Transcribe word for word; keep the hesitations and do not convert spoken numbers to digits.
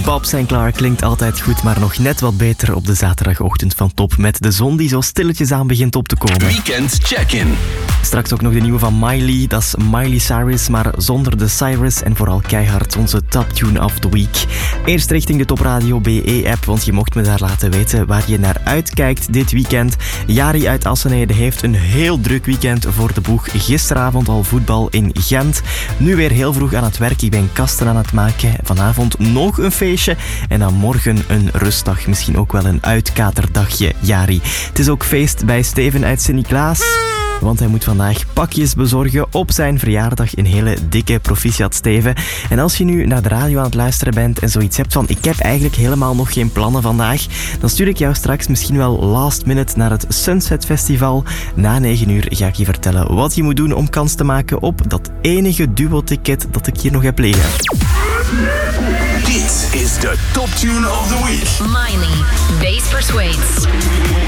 Bob Sinclair klinkt altijd goed, maar nog net wat beter op de zaterdagochtend van Top. Met de zon die zo stilletjes aan begint op te komen. Weekend Check-in. Straks ook nog de nieuwe van Miley. Dat is Miley Cyrus, maar zonder de Cyrus. En vooral keihard onze Top Tune of the Week. Eerst richting de Top Radio B E-app, want je mocht me daar laten weten waar je naar uitkijkt dit weekend. Jari uit Assenede heeft een heel druk weekend voor de boeg. Gisteravond al voetbal in Gent. Nu weer heel vroeg aan het werk. Ik ben kasten aan het maken. Vanavond nog een feestje. En dan morgen een rustdag. Misschien ook wel een uitkaterdagje, Jari. Het is ook feest bij Steven uit Sint-Niklaas. Want hij moet vandaag pakjes bezorgen op zijn verjaardag. Een hele dikke proficiat, Steven. En als je nu naar de radio aan het luisteren bent en zoiets hebt van ik heb eigenlijk helemaal nog geen plannen vandaag, dan stuur ik jou straks misschien wel last minute naar het Sunset Festival. Na negen uur ga ik je vertellen wat je moet doen om kans te maken op dat enige duo-ticket dat ik hier nog heb liggen. Dit is de Top Tune of the Week. Miley, Bass Persuades.